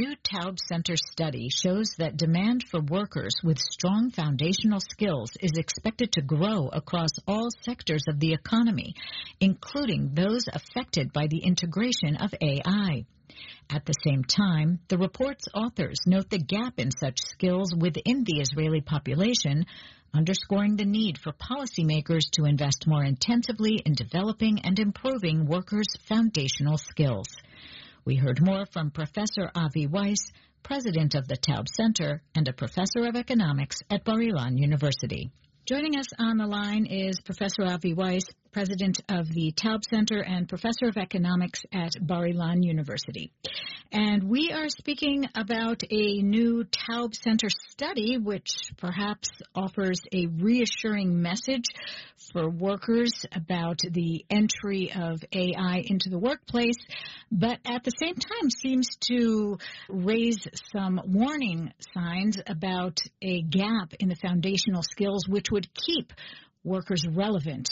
new Taub Center study shows that demand for workers with strong foundational skills is expected to grow across all sectors of the economy, including those affected by the integration of AI. At the same time, the report's authors note the gap in such skills within the Israeli population, underscoring the need for policymakers to invest more intensively in developing and improving workers' foundational skills. We heard more from Professor Avi Weiss, president of the Taub Center and a professor of economics at Bar-Ilan University. Joining us on the line is Professor Avi Weiss, president of the Taub Center and professor of economics at Bar-Ilan University. And we are speaking about a new Taub Center study which perhaps offers a reassuring message for workers about the entry of AI into the workplace, but at the same time seems to raise some warning signs about a gap in the foundational skills which would keep workers relevant.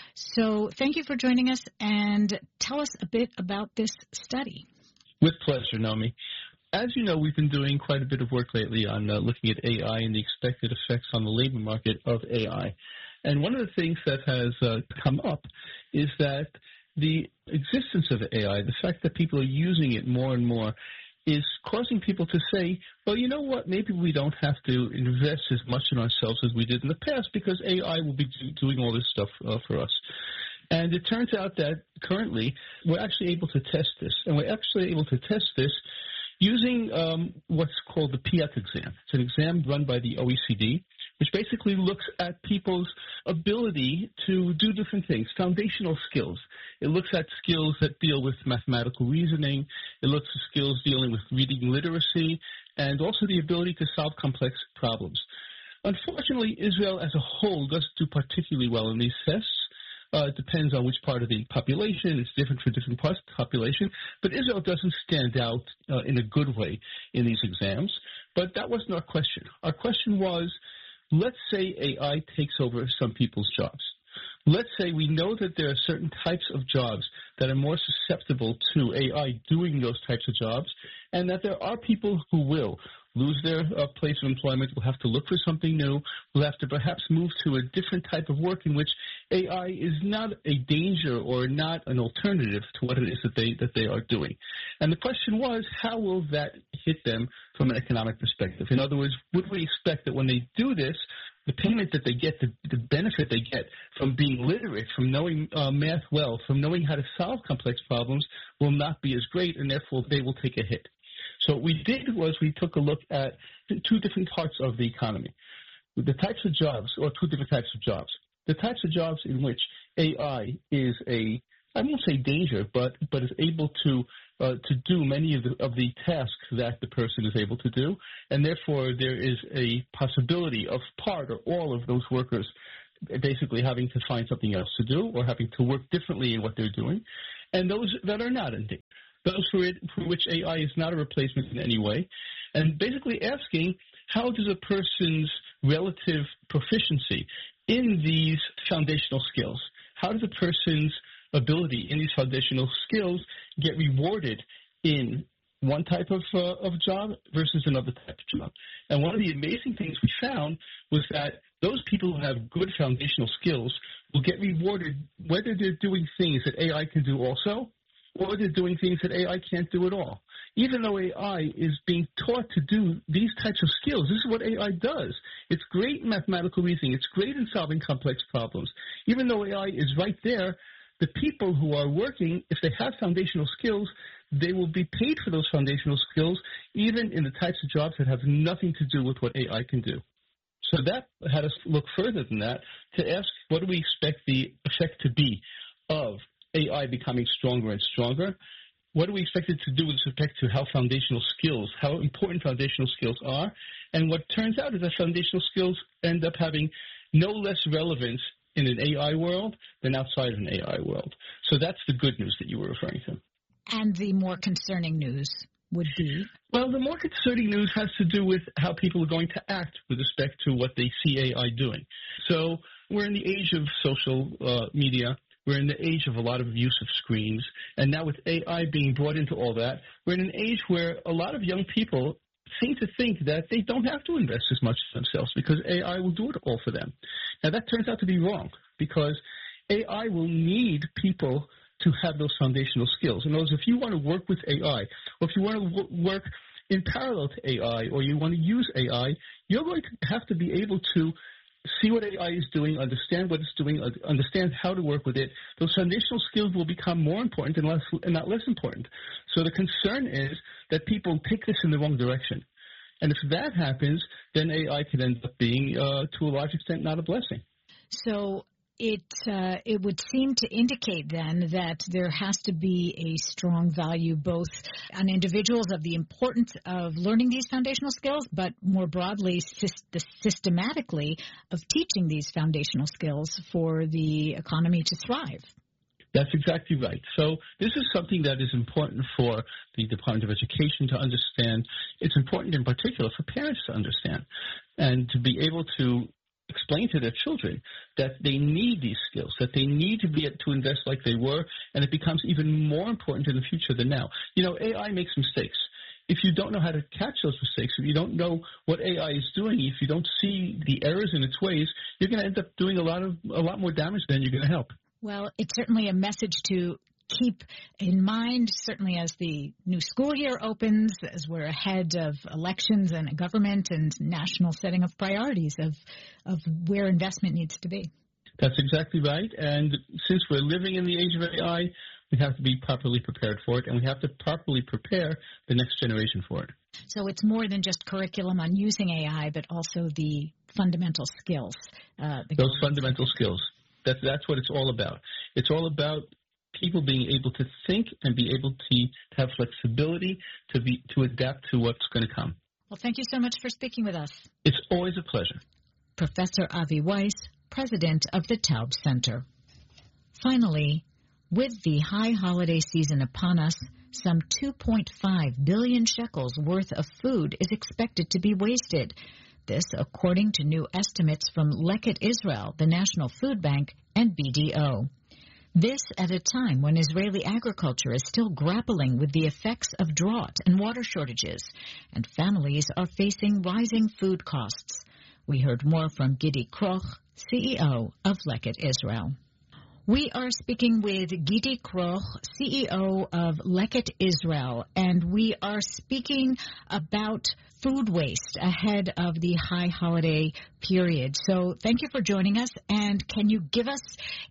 So thank you for joining us, and tell us a bit about this study. With pleasure, Naomi. As you know, we've been doing quite a bit of work lately on looking at AI and the expected effects on the labor market of AI. And one of the things that has come up is that the existence of AI, the fact that people are using it more and more, is causing people to say, well, you know what, maybe we don't have to invest as much in ourselves as we did in the past because AI will be doing all this stuff for us. And it turns out that currently we're actually able to test this. And we're actually able to test this using what's called the PIAAC exam. It's an exam run by the OECD, which basically looks at people's ability to do different things, foundational skills. It looks at skills that deal with mathematical reasoning. It looks at skills dealing with reading literacy and also the ability to solve complex problems. Unfortunately, Israel as a whole doesn't do particularly well in these tests. It depends on which part of the population. It's different for different parts of the population. But Israel doesn't stand out in a good way in these exams. But that wasn't our question. Our question was, let's say AI takes over some people's jobs. Let's say we know that there are certain types of jobs that are more susceptible to AI doing those types of jobs, and that there are people who will lose their place of employment, will have to look for something new, will have to perhaps move to a different type of work in which AI is not a danger or not an alternative to what it is that they are doing. And the question was, how will that hit them from an economic perspective? In other words, would we expect that when they do this, the payment that they get, the benefit they get from being literate, from knowing math well, from knowing how to solve complex problems will not be as great, and therefore they will take a hit. So what we did was we took a look at two different parts of the economy. The types of jobs, or two different types of jobs. The types of jobs in which AI is I won't say danger, but is able to do many of the tasks that the person is able to do, and therefore there is a possibility of part or all of those workers basically having to find something else to do or having to work differently in what they're doing, and those that are not in danger. Those for which AI is not a replacement in any way, and basically asking how does a person's relative proficiency in these foundational skills, how does a person's ability in these foundational skills get rewarded in one type of job versus another type of job. And one of the amazing things we found was that those people who have good foundational skills will get rewarded whether they're doing things that AI can do also, or they're doing things that AI can't do at all. Even though AI is being taught to do these types of skills, this is what AI does. It's great in mathematical reasoning. It's great in solving complex problems. Even though AI is right there, the people who are working, if they have foundational skills, they will be paid for those foundational skills, even in the types of jobs that have nothing to do with what AI can do. So that had us look further than that to ask, what do we expect the effect to be of AI becoming stronger and stronger? What do we expect it to do with respect to how foundational skills, how important foundational skills are? And what turns out is that foundational skills end up having no less relevance in an AI world than outside of an AI world. So that's the good news that you were referring to. And the more concerning news would be? Well, the more concerning news has to do with how people are going to act with respect to what they see AI doing. So we're in the age of social media. We're in the age of a lot of use of screens. And now with AI being brought into all that, we're in an age where a lot of young people seem to think that they don't have to invest as much themselves because AI will do it all for them. Now, that turns out to be wrong because AI will need people to have those foundational skills. In other words, if you want to work with AI, or if you want to work in parallel to AI, or you want to use AI, you're going to have to be able to see what AI is doing, understand what it's doing, understand how to work with it. Those foundational skills will become more important and not less important. So the concern is that people take this in the wrong direction. And if that happens, then AI could end up being, to a large extent, not a blessing. So it would seem to indicate then that there has to be a strong value both on individuals of the importance of learning these foundational skills, but more broadly, systematically of teaching these foundational skills for the economy to thrive. That's exactly right. So this is something that is important for the Department of Education to understand. It's important in particular for parents to understand and to be able to explain to their children that they need these skills, that they need to be able to invest like they were, and it becomes even more important in the future than now. You know, AI makes mistakes. If you don't know how to catch those mistakes, if you don't know what AI is doing, if you don't see the errors in its ways, you're going to end up doing a lot more damage than you're going to help. Well, it's certainly a message to keep in mind, certainly as the new school year opens, as we're ahead of elections and government and national setting of priorities of where investment needs to be. That's exactly right. And since we're living in the age of AI, we have to be properly prepared for it, and we have to properly prepare the next generation for it. So it's more than just curriculum on using AI, but also the fundamental skills. Those fundamental skills. That's what it's all about. It's all about people being able to think and be able to have flexibility to adapt to what's going to come. Well, thank you so much for speaking with us. It's always a pleasure. Professor Avi Weiss, president of the Taub Center. Finally, with the high holiday season upon us, some 2.5 billion shekels worth of food is expected to be wasted. This, according to new estimates from Leket Israel, the National Food Bank, and BDO. This at a time when Israeli agriculture is still grappling with the effects of drought and water shortages, and families are facing rising food costs. We heard more from Gidi Kroch, CEO of Leket Israel. We are speaking with Gidi Kroch, CEO of Leket Israel, and we are speaking about food waste ahead of the high holiday period. So thank you for joining us, and can you give us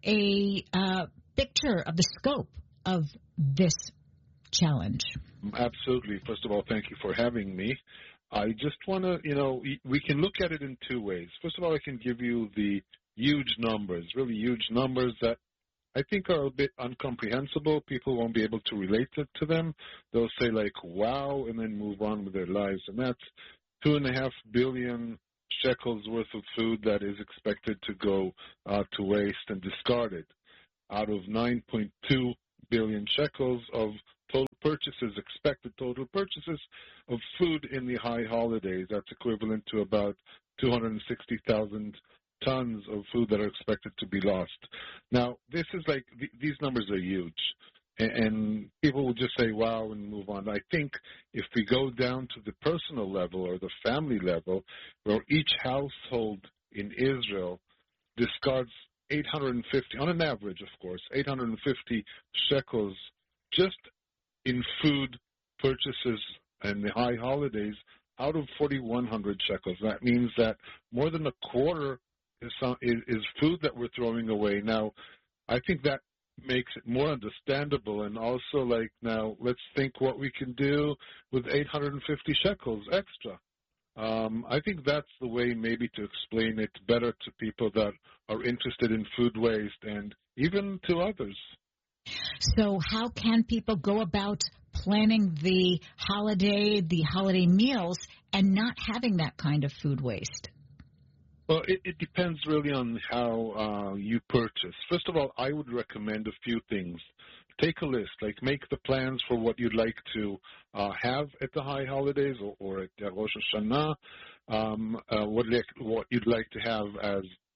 a picture of the scope of this challenge? Absolutely. First of all, thank you for having me. I just want to, we can look at it in two ways. First of all, I can give you the huge numbers, really huge numbers that I think are a bit incomprehensible. People won't be able to relate to them. They'll say like, wow, and then move on with their lives. And that's 2.5 billion shekels worth of food that is expected to go to waste and discarded out of 9.2 billion shekels of expected total purchases of food in the high holidays. That's equivalent to about 260,000 tons of food that are expected to be lost. Now, this is like, these numbers are huge, and people will just say, wow, and move on. I think if we go down to the personal level or the family level, where each household in Israel discards 850, on an average, of course, 850 shekels just in food purchases and the high holidays out of 4,100 shekels. That means that more than a quarter is food that we're throwing away. Now, I think that makes it more understandable, and also, like, now let's think what we can do with 850 shekels extra. I think that's the way maybe to explain it better to people that are interested in food waste and even to others. So how can people go about planning the holiday meals and not having that kind of food waste? Well, it depends really on how you purchase. First of all, I would recommend a few things. Take a list, like make the plans for what you'd like to have at the high holidays or at Rosh Hashanah, what you'd like to have as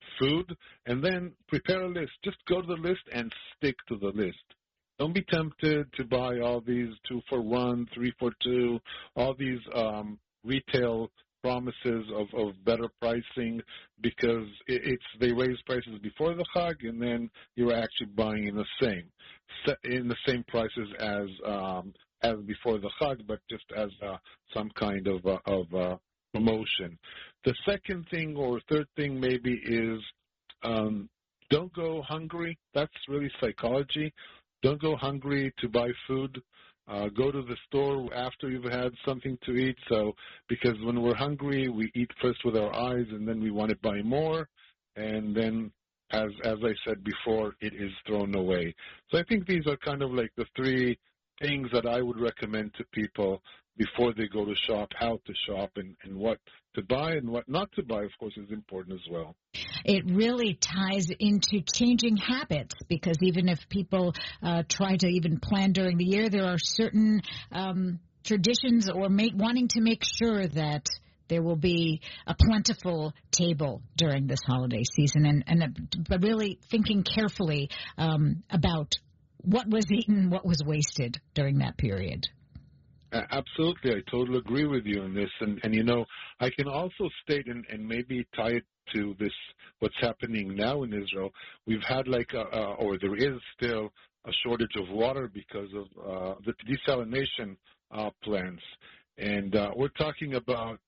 food, and then prepare a list. Just go to the list and stick to the list. Don't be tempted to buy all these 2 for 1, 3 for 2, all these retail promises of better pricing, because they raise prices before the Chag, and then you're actually buying in the same prices as before the Chag, but just as some kind of promotion. The second thing or third thing maybe is don't go hungry. That's really psychology. Don't go hungry to buy food. Go to the store after you've had something to eat. So, because when we're hungry, we eat first with our eyes, and then we want to buy more, and then, as I said before, it is thrown away. So I think these are kind of like the 3 things that I would recommend to people before they go to shop, how to shop, and what to buy and what not to buy, of course, is important as well. It really ties into changing habits, because even if people try to even plan during the year, there are certain traditions or wanting to make sure that there will be a plentiful table during this holiday season, but really thinking carefully about what was eaten, what was wasted during that period. Absolutely. I totally agree with you on this. And I can also state and maybe tie it to this, what's happening now in Israel. We've had or there is still a shortage of water because of the desalination plants. And we're talking about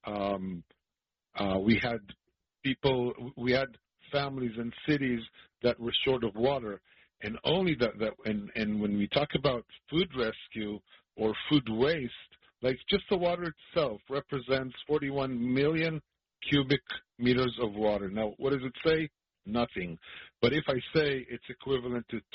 we had families and cities that were short of water. And only and when we talk about food rescue or food waste, like just the water itself represents 41 million cubic meters of water. Now, what does it say? Nothing. But if I say it's equivalent to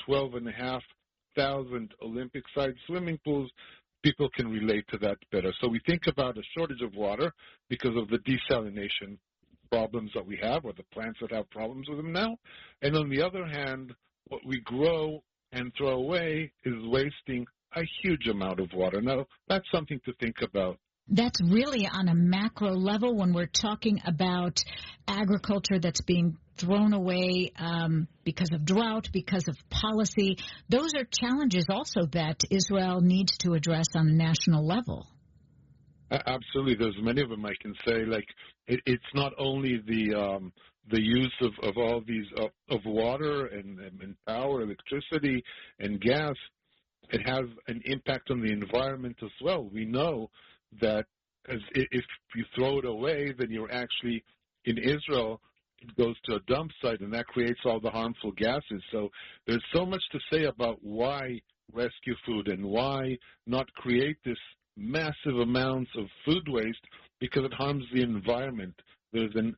12,500 Olympic-sized swimming pools, people can relate to that better. So we think about a shortage of water because of the desalination problems that we have, or the plants that have problems with them now. And on the other hand, what we grow and throw away is wasting a huge amount of water. Now, that's something to think about. That's really on a macro level when we're talking about agriculture that's being thrown away because of drought, because of policy. Those are challenges also that Israel needs to address on a national level. Absolutely. There's many of them I can say. It's not only the use of all these of water and power, electricity, and gas. It has an impact on the environment as well. We know that if you throw it away, then you're actually, in Israel, it goes to a dump site, and that creates all the harmful gases. So there's so much to say about why rescue food and why not create this massive amounts of food waste, because it harms the environment. There's an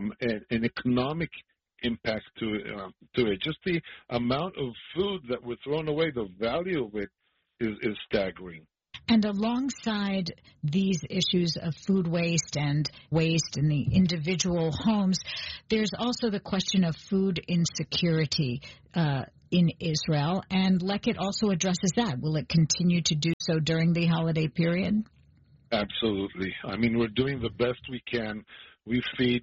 economic impact to it. Just the amount of food that we're throwing away, the value of it is staggering. And alongside these issues of food waste and waste in the individual homes, there's also the question of food insecurity in Israel, and Leket also addresses that. Will it continue to do so during the holiday period? Absolutely. I mean, we're doing the best we can. We feed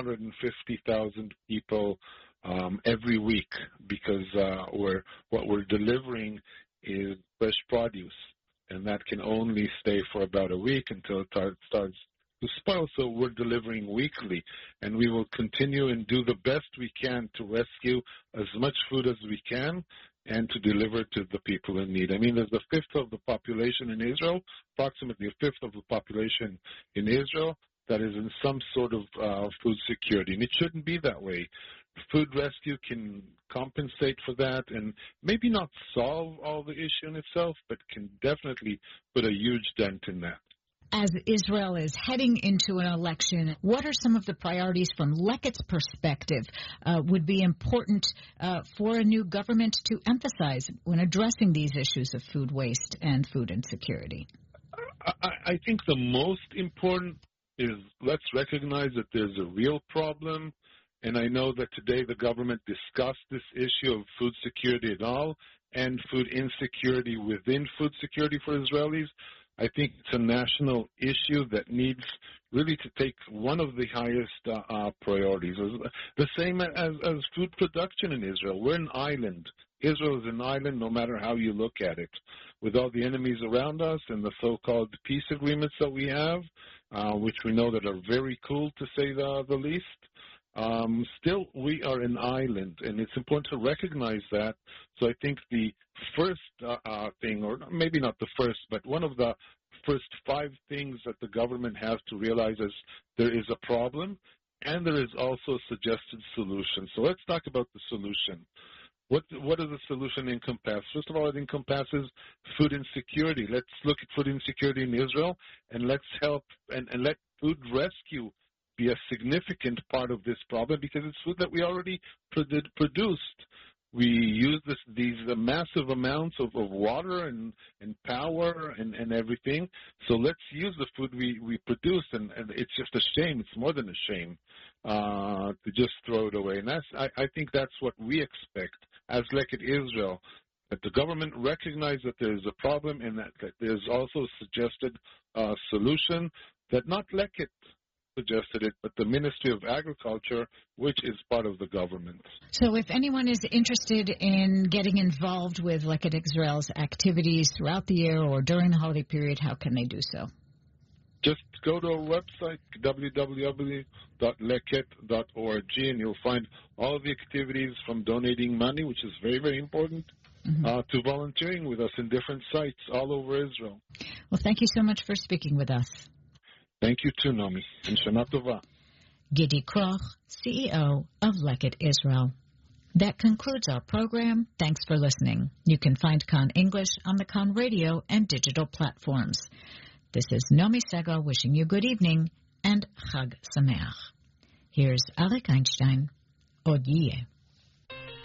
450,000 people every week because what we're delivering is fresh produce, and that can only stay for about a week until it starts to spoil. So we're delivering weekly, and we will continue and do the best we can to rescue as much food as we can and to deliver to the people in need. I mean, there's a fifth of the population in Israel, approximately a fifth of the population in Israel, that is in some sort of food security, and it shouldn't be that way. Food rescue can compensate for that and maybe not solve all the issue in itself, but can definitely put a huge dent in that. As Israel is heading into an election, what are some of the priorities from Leket's perspective would be important for a new government to emphasize when addressing these issues of food waste and food insecurity? I think the most important is let's recognize that there's a real problem. And I know that today the government discussed this issue of food security at all and food insecurity within food security for Israelis. I think it's a national issue that needs really to take one of the highest priorities. The same as food production in Israel. We're an island. Israel is an island no matter how you look at it. With all the enemies around us and the so-called peace agreements that we have, which we know that are very cool to say the least, still we are an island, and it's important to recognize that. So I think the first thing, or maybe not the first, but one of the first 5 things that the government has to realize is there is a problem, and there is also a suggested solution. So let's talk about the solution. What does the solution encompass? First of all, it encompasses food insecurity. Let's look at food insecurity in Israel, and let's help and let food rescue be a significant part of this problem, because it's food that we already produced. We use these massive amounts of water and power and everything. So let's use the food we produce, and it's just a shame. It's more than a shame to just throw it away. And I think that's what we expect as Leket Israel, that the government recognize that there is a problem, and that there's also a suggested solution that not Leket suggested it, but the Ministry of Agriculture, which is part of the government. So if anyone is interested in getting involved with Leket Israel's activities throughout the year or during the holiday period, how can they do so? Just go to our website, www.leket.org, and you'll find all of the activities, from donating money, which is very, very important, to volunteering with us in different sites all over Israel. Well, thank you so much for speaking with us. Thank you too, Naomi. And Shana Tova. Gidi Kroch, CEO of Leket Israel. That concludes our program. Thanks for listening. You can find Kan English on the Kan Radio and digital platforms. This is Naomi Segal wishing you good evening and Chag Sameach. Here's Alec Einstein. Od Yeh.